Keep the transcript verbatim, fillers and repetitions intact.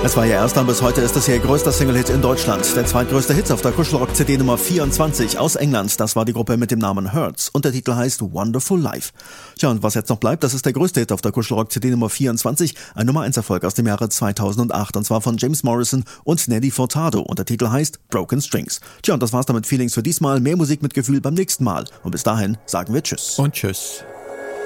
Es war ihr erster und bis heute ist es ihr größter Single-Hit in Deutschland. Der zweitgrößte Hit auf der Kuschelrock-C D Nummer vierundzwanzig aus England. Das war die Gruppe mit dem Namen Hurts und der Titel heißt Wonderful Life. Tja, und was jetzt noch bleibt, das ist der größte Hit auf der Kuschelrock-C D Nummer vierundzwanzig, ein Nummer eins Erfolg aus dem Jahre zweitausendacht, und zwar von James Morrison und Nelly Furtado, und der Titel heißt Broken Strings. Tja, und das war's damit Feelings für diesmal. Mehr Musik mit Gefühl beim nächsten Mal. Und bis dahin sagen wir Tschüss. Und Tschüss.